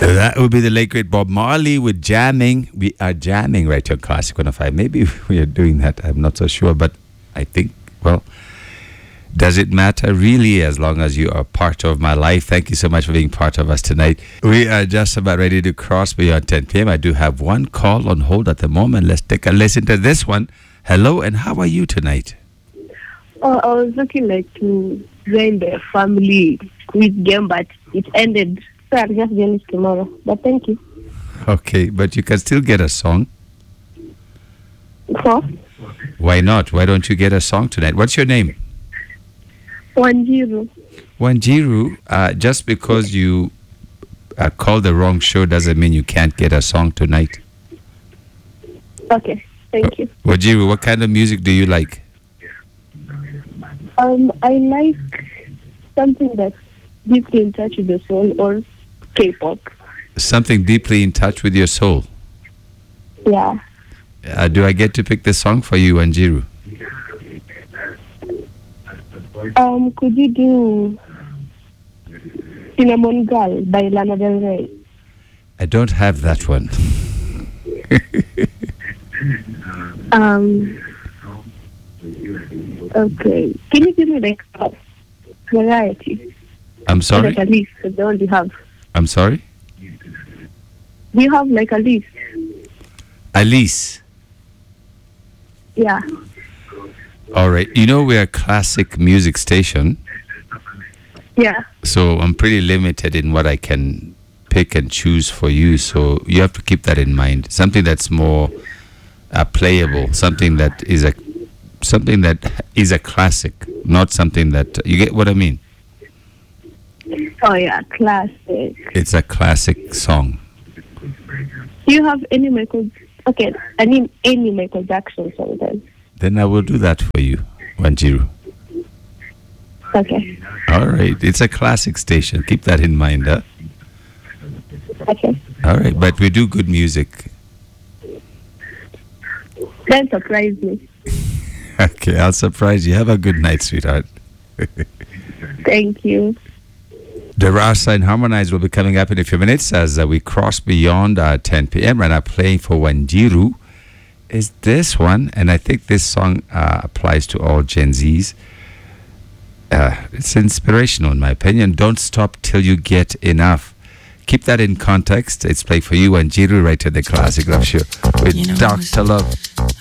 That would be the late great Bob Marley with Jamming. We are jamming right here on Classic 105. Maybe we are doing that. I'm not so sure, but I think, well, does it matter really as long as you are part of my life? Thank you so much for being part of us tonight. We are just about ready to cross beyond 10 p.m. I do have one call on hold at the moment. Let's take a listen to this one. Hello, and how are you tonight? Oh, I was looking like to join the family quiz game, but it ended. So I'll just join it tomorrow. But thank you. Okay, but you can still get a song. So? Why not? Why don't you get a song tonight? What's your name? Wanjiru. Wanjiru, just because you called the wrong show doesn't mean you can't get a song tonight. Okay, thank you. Wanjiru, what kind of music do you like? I like something that's deeply in touch with the soul, or K-pop. Something deeply in touch with your soul? Yeah. Do I get to pick the song for you, Wanjiru? Could you do Cinnamon Girl by Lana Del Rey? I don't have that one. Okay. Can you give me like a variety? I'm sorry? Like a list of the ones you have. I'm sorry? Do you have like a list? Alice. Yeah. All right. You know we're a classic music station. Yeah. So I'm pretty limited in what I can pick and choose for you. So you have to keep that in mind. Something that's more playable. Something that is a classic, not something that you get what I mean. Oh yeah, classic. It's a classic song. Do you have any Michael? Okay, I mean any Michael Jackson song then. Then I will do that for you, Wanjiru. Okay. All right. It's a classic station. Keep that in mind, huh? Okay. All right. But we do good music. Then surprise me. Okay. I'll surprise you. Have a good night, sweetheart. Thank you. The Rasa and Harmonize will be coming up in a few minutes as we cross beyond 10 p.m. and are playing for Wanjiru. Is this one, and I think this song applies to all Gen Zs. It's inspirational in my opinion. Don't stop till you get enough. Keep that in context. It's played for you and Wanjiru right at the Classic Love Show with Dr. Love.